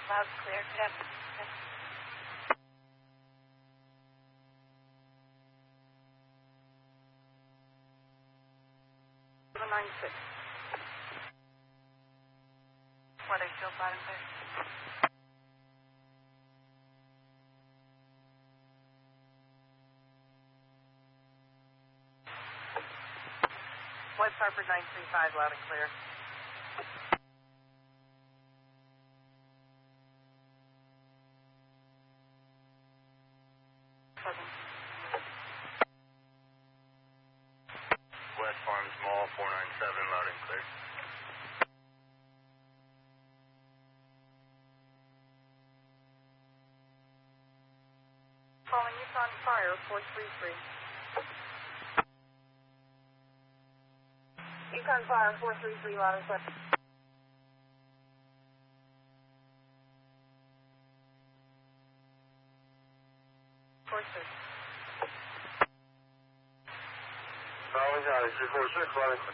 Loud and clear. Good afternoon. Six. Weathersfield, loud and clear. West Hartford 935, loud and clear. West Farms Mall 497, loud and clear. Calling Yukon Fire 433. Yukon Fire 433, loud and clear. Calling 346, loud and clear.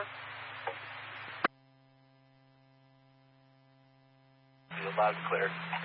Loud and clear.